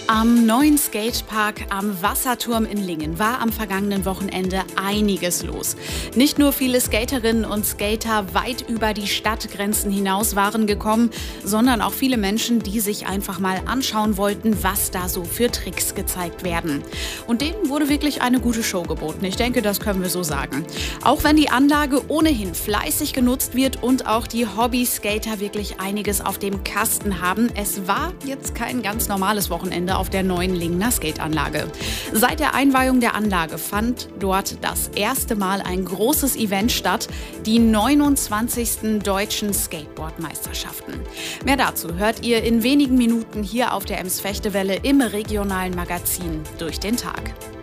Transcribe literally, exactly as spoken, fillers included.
Am neuen Skatepark am Wasserturm in Lingen war am vergangenen Wochenende einiges los. Nicht nur viele Skaterinnen und Skater weit über die Stadtgrenzen hinaus waren gekommen, sondern auch viele Menschen, die sich einfach mal anschauen wollten, was da so für Tricks gezeigt werden. Und denen wurde wirklich eine gute Show geboten. Ich denke, das können wir so sagen. Auch wenn die Anlage ohnehin fleißig genutzt wird und auch die Hobby-Skater wirklich einiges auf dem Kasten haben, es war jetzt kein ganz normales Wochenende auf der neuen Lingener Skateanlage. Seit der Einweihung der Anlage fand dort das erste Mal ein großes Event statt, die neunundzwanzigsten Deutschen Skateboard-Meisterschaften. Mehr dazu hört ihr in wenigen Minuten hier auf der Ems Fechtewelle im regionalen Magazin Durch den Tag.